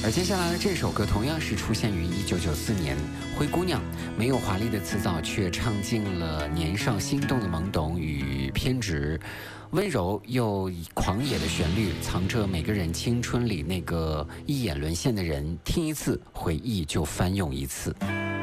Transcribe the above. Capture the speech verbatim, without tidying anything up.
而接下来的这首歌同样是出现于一九九四年，《灰姑娘》没有华丽的词藻，却唱尽了年少心动的懵懂与偏执，温柔又狂野的旋律，藏着每个人青春里那个一眼沦陷的人，听一次回忆就翻涌一次。